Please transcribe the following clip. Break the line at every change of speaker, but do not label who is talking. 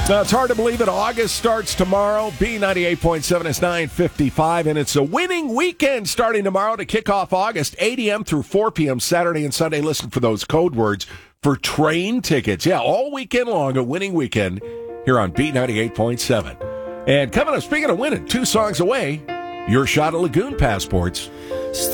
Now, it's hard to believe it. August starts tomorrow. B98.7 is 9:55, and it's a winning weekend starting tomorrow to kick off August, 8 a.m. through 4 p.m. Saturday and Sunday. Listen for those code words for train tickets. Yeah, all weekend long, a winning weekend here on B98.7. And coming up, speaking of winning, 2 songs away, your shot at Lagoon passports.